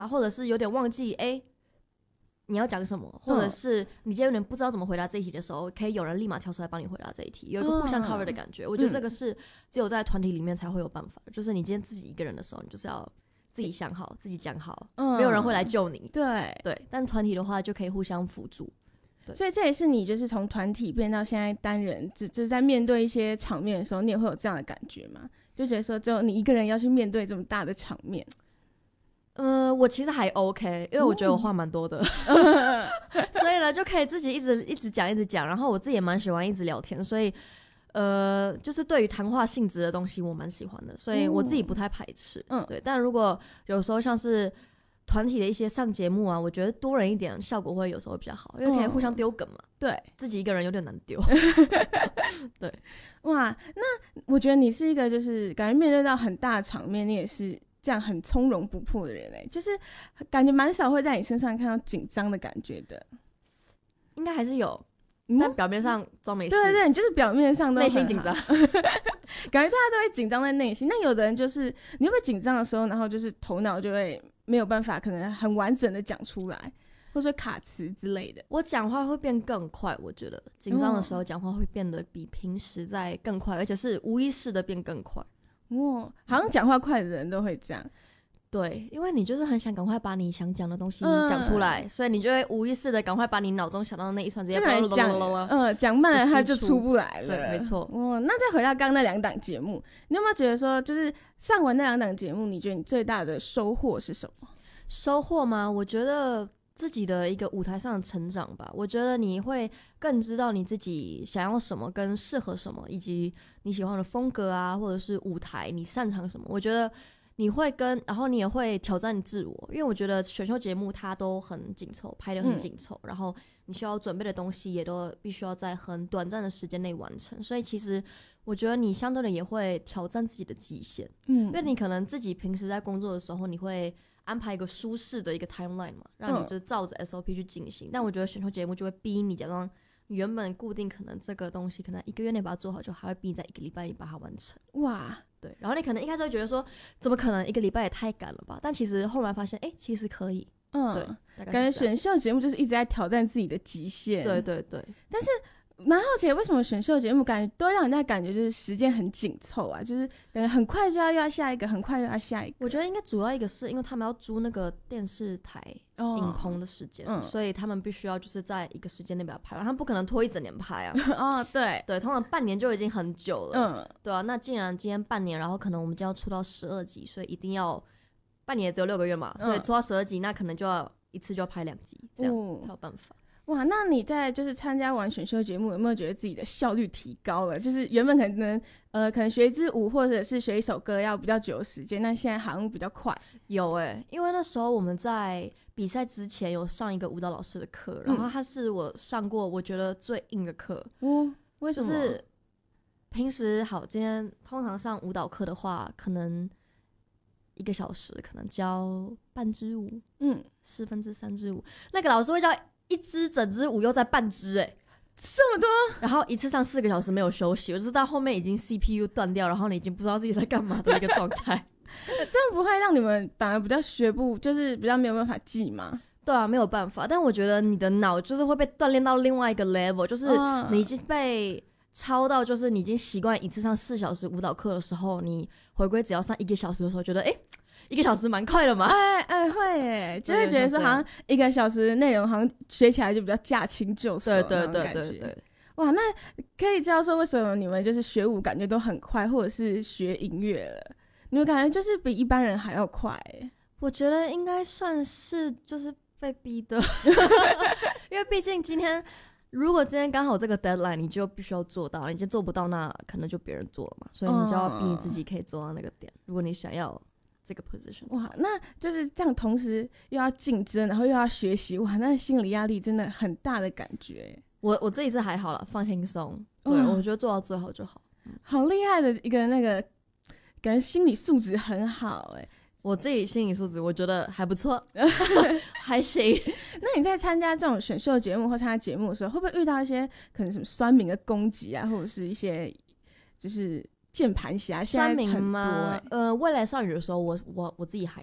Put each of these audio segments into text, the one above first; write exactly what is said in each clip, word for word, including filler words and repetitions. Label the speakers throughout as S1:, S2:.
S1: 啊，或者是有点忘记哎、欸、你要讲什么，或者是你今天有点不知道怎么回答这一题的时候，可以有人立马跳出来帮你回答这一题，有一个互相 cover 的感觉、嗯、我觉得这个是只有在团体里面才会有办法、嗯、就是你今天自己一个人的时候，你就是要自己想好自己讲好、嗯、没有人会来救你，
S2: 对
S1: 对，但团体的话就可以互相辅助，
S2: 所以这也是你就是从团体变到现在单人，只就是在面对一些场面的时候，你也会有这样的感觉吗？就觉得说只有你一个人要去面对这么大的场面。
S1: 呃，我其实还 OK， 因为我觉得我话蛮多的、嗯、所以呢就可以自己一直一直讲一直讲，然后我自己也蛮喜欢一直聊天，所以呃，就是对于谈话性质的东西我蛮喜欢的，所以我自己不太排斥、嗯、对。但如果有时候像是团体的一些上节目啊，我觉得多人一点效果会有时候比较好，因为可以互相丢梗嘛、嗯、
S2: 对，
S1: 自己一个人有点难丢对，
S2: 哇，那我觉得你是一个就是感觉面对到很大的场面你也是这样很从容不迫的人欸，就是感觉蛮少会在你身上看到紧张的感觉的。
S1: 应该还是有、嗯、但表面上装没事。
S2: 对对对，你就是表面上都
S1: 内心紧张
S2: 感觉大家都会紧张在内心。那有的人就是你会不会紧张的时候然后就是头脑就会没有办法可能很完整的讲出来，或者说卡词之类的？
S1: 我讲话会变更快，我觉得紧张的时候讲话会变得比平时在更快、嗯、而且是无意识的变更快。
S2: 哦，好像讲话快的人都会这样。
S1: 对，因为你就是很想赶快把你想讲的东西讲出来、嗯、所以你就会无意识的赶快把你脑中想到的那一串直接
S2: 讲嗯讲慢了它就出不来了。
S1: 对，没错。
S2: 哦，那再回到刚刚那两档节目，你有没有觉得说就是上完那两档节目你觉得你最大的收获是什么？
S1: 收获吗？我觉得自己的一个舞台上的成长吧。我觉得你会更知道你自己想要什么跟适合什么，以及你喜欢的风格啊，或者是舞台你擅长什么。我觉得你会跟然后你也会挑战自我，因为我觉得选秀节目它都很紧凑，拍得很紧凑、嗯、然后你需要准备的东西也都必须要在很短暂的时间内完成，所以其实我觉得你相对的也会挑战自己的极限。嗯，因为你可能自己平时在工作的时候你会安排一个舒适的一个 timeline 嘛，让你就照着 S O P 去进行、嗯、但我觉得选秀节目就会逼你假装原本固定可能这个东西可能一个月内把它做好，就还会逼你在一个礼拜里把它完成。
S2: 哇，
S1: 对，然后你可能一开始会觉得说怎么可能一个礼拜也太赶了吧，但其实后来发现哎、欸，其实可以。嗯，对，
S2: 感觉选秀节目就是一直在挑战自己的极限。
S1: 对对对，
S2: 但是蛮好奇为什么选秀节目感觉都让人家感觉就是时间很紧凑啊，就是感觉很快就要又要下一个，很快又要下一个。
S1: 我觉得应该主要一个是因为他们要租那个电视台影棚的时间、哦嗯、所以他们必须要就是在一个时间内把它拍完，他们不可能拖一整年拍啊。
S2: 哦，对
S1: 对，通常半年就已经很久了。嗯，对啊，那既然今天半年，然后可能我们就要出到十二集，所以一定要半年也只有六个月嘛，所以出到十二集、嗯、那可能就要一次就要拍两集，这样、哦、才有办法。
S2: 哇，那你在就是参加完选秀节目有没有觉得自己的效率提高了？就是原本可能呃可能学一支舞或者是学一首歌要比较久的时间，那现在好像比较快。
S1: 有耶、欸、因为那时候我们在比赛之前有上一个舞蹈老师的课、嗯、然后他是我上过我觉得最硬的课。
S2: 哦，为什么？
S1: 就是平时好今天通常上舞蹈课的话可能一个小时可能教半支舞，嗯，四分之三支舞，那个老师会教一支整支舞又在半支，哎，
S2: 这么多，
S1: 然后一次上四个小时没有休息，我就是到后面已经 C P U 断掉，然后你已经不知道自己在干嘛的一个状态。
S2: 这样不会让你们反而比较学不，就是比较没有办法记吗？
S1: 对啊，没有办法，但我觉得你的脑就是会被锻炼到另外一个 level， 就是你已经被超到，就是你已经习惯一次上四小时舞蹈课的时候，你回归只要上一个小时的时候，觉得哎。欸一个小时蛮快的嘛，
S2: 哎哎会耶，就会觉得说好像一个小时的内容好像学起来就比较驾轻就熟，对对对对对。哇，那可以知道说为什么你们就是学舞感觉都很快，或者是学音乐了，你们感觉就是比一般人还要快耶？
S1: 我觉得应该算是就是被逼的，因为毕竟今天如果今天刚好这个 deadline 你就必须要做到，你就做不到那可能就别人做了嘛，所以你就要逼你自己可以做到那个点，如果你想要这个 position。
S2: 哇，那就是这样同时又要竞争然后又要学习，哇，那心理压力真的很大的感觉。
S1: 我我自己是还好啦，放轻松，对，我觉得做到最好就好。
S2: 好厉害的一个那个感觉心理素质很好耶。
S1: 我自己心理素质我觉得还不错还行。
S2: 那你在参加这种选秀节目或参加节目的时候，会不会遇到一些可能什么酸民的攻击啊，或者是一些就是键盘侠？酸
S1: 民吗？呃，未来少女的时候我我我自己还好，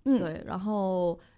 S1: 嗯，对，然后